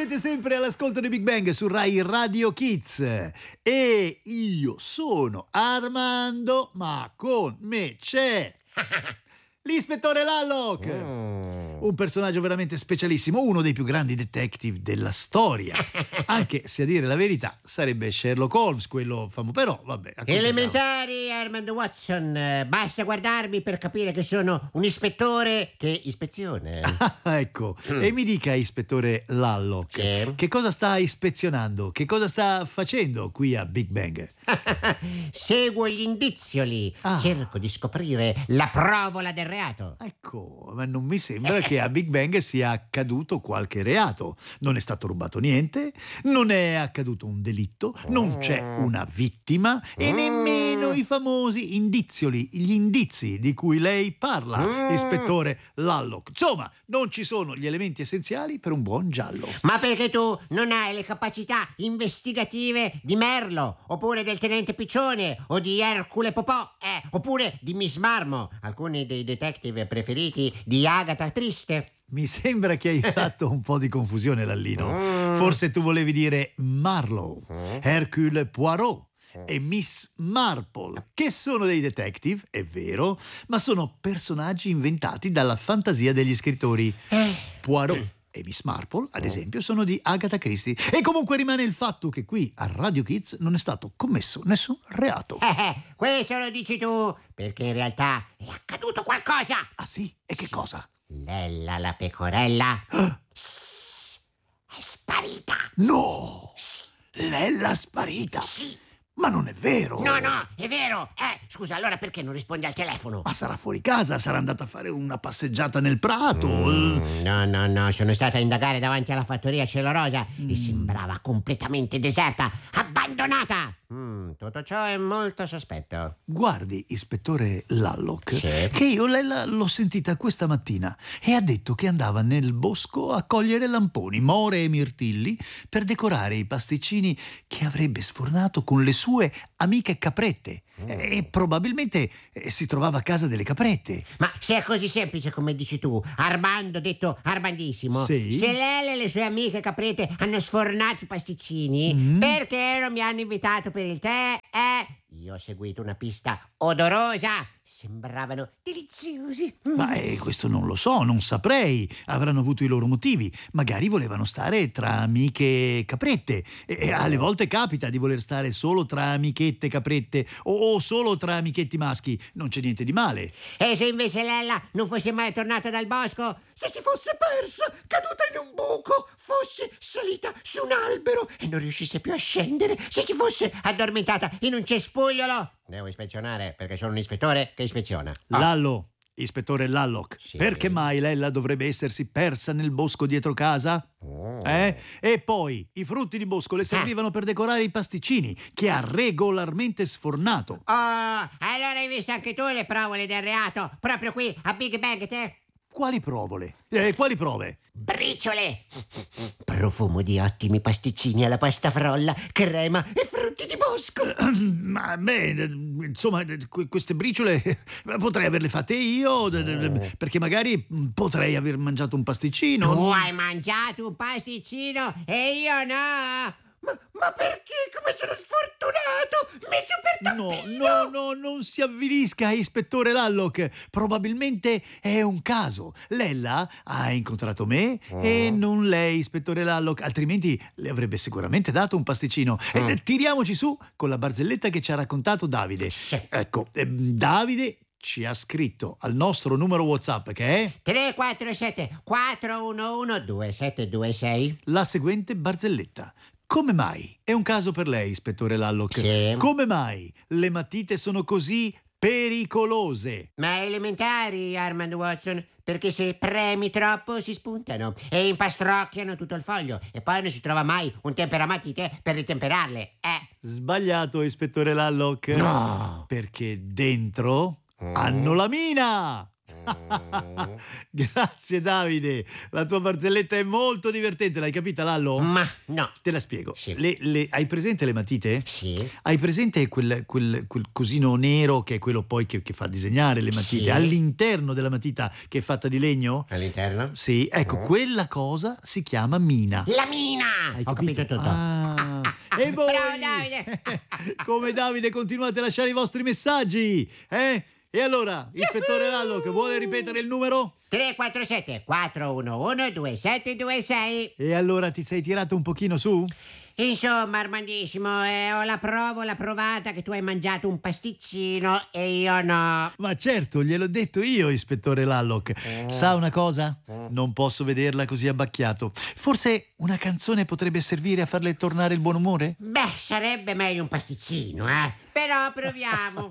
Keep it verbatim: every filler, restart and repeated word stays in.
Siete sempre all'ascolto di Big Bang su Rai Radio Kids e io sono Armando, ma con me c'è l'ispettore Lallock, mm. un personaggio veramente specialissimo, uno dei più grandi detective della storia, anche se a dire la verità sarebbe Sherlock Holmes quello famoso, però vabbè. Elementari, Armando Watson, basta guardarmi per capire che sono un ispettore che ispeziona. Ah, ecco, mm. e mi dica, ispettore Lallock, che? che cosa sta ispezionando, che cosa sta facendo qui a Big Bang? Seguo gli indizioli, ah. cerco di scoprire la provola del reato. Ecco, ma non mi sembra che a Big Bang sia accaduto qualche reato. Non è stato rubato niente, non è accaduto un delitto, non c'è una vittima e nemmeno i famosi indizioli, gli indizi di cui lei parla, ispettore Lallock. Insomma, non ci sono gli elementi essenziali per un buon giallo. Ma perché tu non hai le capacità investigative di Merlo, oppure del tenente Piccione, o di Ercole Popò, eh, oppure di Miss Marmo, alcuni dei detective preferiti di Agatha Triste? Mi sembra che hai fatto un po' di confusione, Lallino. Forse tu volevi dire Marlowe, Hercule Poirot e Miss Marple, che sono dei detective, è vero, ma sono personaggi inventati dalla fantasia degli scrittori. Poirot e Miss Marple, ad esempio, sono di Agatha Christie. E comunque rimane il fatto che qui a Radio Kids non è stato commesso nessun reato. Eh, eh, questo lo dici tu, perché in realtà è accaduto qualcosa. Ah sì? E che sì. cosa? Lella la pecorella Sss, è sparita. No! Sì. Lella sparita? Sì. Ma non è vero! No, no, è vero! Eh, scusa, allora perché non rispondi al telefono? Ma sarà fuori casa, sarà andata a fare una passeggiata nel prato. Mm, no, no, no, sono stata a indagare davanti alla fattoria Celorosa mm. e sembrava completamente deserta, abbandonata! Mm, tutto ciò è molto sospetto. Guardi, ispettore Lallock, sì. che io Lella l'ho sentita questa mattina e ha detto che andava nel bosco a cogliere lamponi, more e mirtilli per decorare i pasticcini che avrebbe sfornato con le sue amiche caprette. Mm. E probabilmente eh, si trovava a casa delle caprette. Ma se è così semplice come dici tu, Armando detto Armandissimo, sì. se lei e le sue amiche caprette hanno sfornato i pasticcini, mm. perché non mi hanno invitato per il tè? Eh, io ho seguito una pista odorosa, sembravano deliziosi. Mm. Ma eh, questo non lo so, non saprei. Avranno avuto i loro motivi. Magari volevano stare tra amiche caprette. E, e alle volte capita di voler stare solo tra amichette caprette o, o solo tra amichetti maschi. Non c'è niente di male. E se invece Lella non fosse mai tornata dal bosco? Se si fosse persa, caduta in un buco, fosse salita su un albero e non riuscisse più a scendere, se si fosse addormentata in un cespugliolo? Devo ispezionare, perché sono un ispettore che ispeziona. Oh. Lallo, ispettore Lallock, sì. Perché mai Lella dovrebbe essersi persa nel bosco dietro casa? Oh. Eh? E poi i frutti di bosco le servivano ah. per decorare i pasticcini che ha regolarmente sfornato. Oh, allora hai visto anche tu le provole del reato, proprio qui a Big Bang, te? Quali provole? Eh, quali prove? Briciole! Profumo di ottimi pasticcini alla pasta frolla, crema e frutti di bosco. Ma beh, insomma, queste briciole potrei averle fatte io, perché magari potrei aver mangiato un pasticcino. Tu hai mangiato un pasticcino e io no! Ma, ma perché? Come sono sfortunato? Messo per tappino! No, no, no, non si avvilisca, ispettore Lallock. Probabilmente è un caso. Lella ha incontrato me mm. e non lei, ispettore Lallock, altrimenti le avrebbe sicuramente dato un pasticcino. Mm. E tiriamoci su con la barzelletta che ci ha raccontato Davide. Sì. Ecco, eh, Davide ci ha scritto al nostro numero WhatsApp che è tre quattro sette quattro uno uno due sette due sei la seguente barzelletta. Come mai? È un caso per lei, ispettore Lallock. Sì. Come mai le matite sono così pericolose? Ma elementari, Armand Watson, perché se premi troppo si spuntano e impastrocchiano tutto il foglio e poi non si trova mai un temperamatite per ritemperarle. Eh. Sbagliato, ispettore Lallock. No. Perché dentro mm. hanno la mina. Grazie Davide, la tua barzelletta è molto divertente, l'hai capita Lallo? Ma no. Te la spiego. Sì. Le- le- hai presente le matite? Sì. Hai presente quel, quel- quel cosino nero che è quello poi che, che fa disegnare le matite? Sì. All'interno della matita che è fatta di legno? All'interno? Sì, ecco, Mm. quella cosa si chiama mina. La mina! Hai Ho capito tutto. Ah, e voi? Bravo Davide! Come Davide continuate a lasciare i vostri messaggi, eh? E allora, ispettore Lallo, che vuole ripetere il numero? tre quattro sette quattro uno uno due sette due sei. E allora ti sei tirato un pochino su? Insomma, Armandissimo, eh, ho la prova, ho la provata che tu hai mangiato un pasticcino e io no. Ma certo, gliel'ho detto io, ispettore Lallock. Sa una cosa? Non posso vederla così abbacchiato. Forse una canzone potrebbe servire a farle tornare il buon umore? Beh, sarebbe meglio un pasticcino, eh. Però proviamo.